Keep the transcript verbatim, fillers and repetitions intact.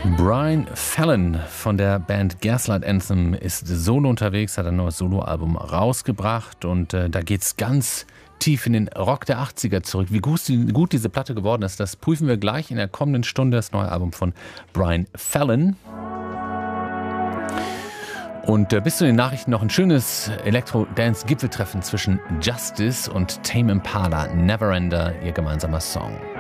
Brian Fallon von der Band Gaslight Anthem ist solo unterwegs, hat ein neues Soloalbum rausgebracht und äh, da geht's ganz tief in den Rock der achtziger zurück. Wie gut, die, gut diese Platte geworden ist, das prüfen wir gleich in der kommenden Stunde, das neue Album von Brian Fallon. Und äh, bis zu den Nachrichten noch ein schönes Elektro-Dance-Gipfeltreffen zwischen Justice und Tame Impala, Neverender, ihr gemeinsamer Song.